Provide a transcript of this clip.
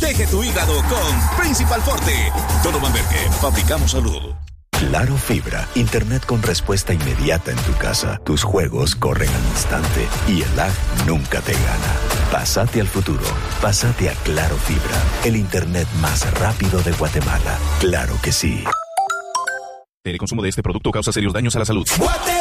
Protege tu hígado con Principal Forte. Todo Manbergen, fabricamos salud. Claro Fibra, internet con respuesta inmediata en tu casa. Tus juegos corren al instante y el lag nunca te gana. Pásate al futuro. Pásate a Claro Fibra, el internet más rápido de Guatemala. Claro que sí. El consumo de este producto causa serios daños a la salud.